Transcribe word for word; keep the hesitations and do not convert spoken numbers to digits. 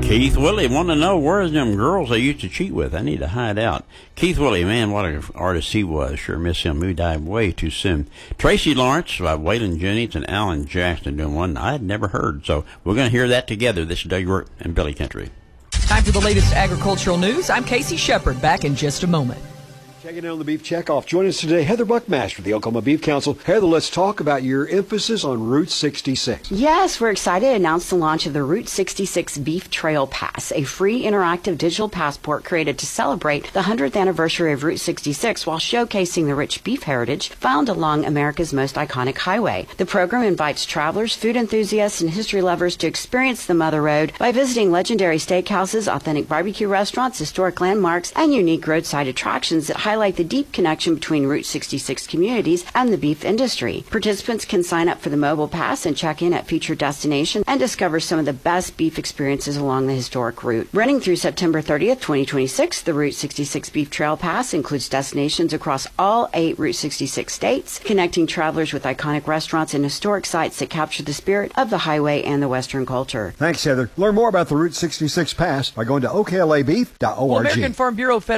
Keith Willie want to know where's them girls I used to cheat with. I need to hide out. Keith Willie, man, what an artist he was. Sure miss him. He died way too soon. Tracy Lawrence, uh, Waylon Jennings, and Alan Jackson doing one I had never heard. So we're going to hear that together. This is Doug York and Billy Country. Time for the latest agricultural news. I'm Casey Shepard. Back in just a moment. Checking in on the Beef Checkoff. Join us today, Heather Buckmaster, the Oklahoma Beef Council. Heather, let's talk about your emphasis on Route sixty-six. Yes, we're excited to announce the launch of the Route sixty-six Beef Trail Pass, a free interactive digital passport created to celebrate the one hundredth anniversary of Route sixty-six while showcasing the rich beef heritage found along America's most iconic highway. The program invites travelers, food enthusiasts, and history lovers to experience the Mother Road by visiting legendary steakhouses, authentic barbecue restaurants, historic landmarks, and unique roadside attractions that highlight the deep connection between Route sixty-six communities and the beef industry. Participants can sign up for the mobile pass and check in at featured destinations and discover some of the best beef experiences along the historic route. Running through September thirtieth, twenty twenty-six, the Route sixty-six Beef Trail Pass includes destinations across all eight Route sixty-six states, connecting travelers with iconic restaurants and historic sites that capture the spirit of the highway and the Western culture. Thanks, Heather. Learn more about the Route sixty-six Pass by going to O K L A beef dot org. Well, American Farm Bureau Fed